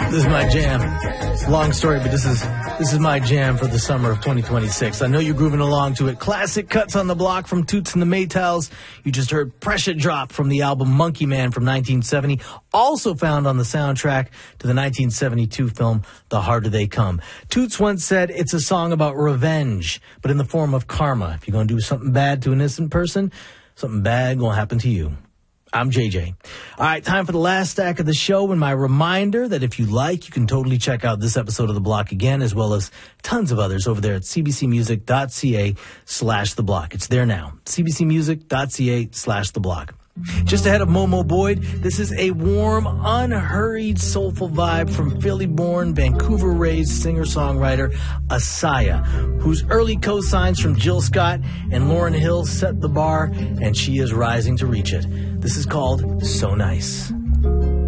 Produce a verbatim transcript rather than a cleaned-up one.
This is my jam. Long story, but this is this is my jam for the summer of twenty twenty-six. I know you're grooving along to it. Classic cuts on the block from Toots and the Maytals. You just heard Pressure Drop from the album Monkey Man from nineteen seventy, also found on the soundtrack to the nineteen seventy-two film The Harder They Come. Toots once said it's a song about revenge, but in the form of karma. If you're going to do something bad to an innocent person, something bad going to happen to you. I'm J J. All right, time for the last stack of the show, and my reminder that if you like, you can totally check out this episode of The Block again, as well as tons of others over there at cbcmusic.ca slash The Block. It's there now, cbcmusic.ca slash The Block. Just ahead of Momo Boyd, this is a warm, unhurried, soulful vibe from Philly-born, Vancouver-raised singer-songwriter Asaya, whose early co-signs from Jill Scott and Lauryn Hill set the bar, and she is rising to reach it. This is called So Nice.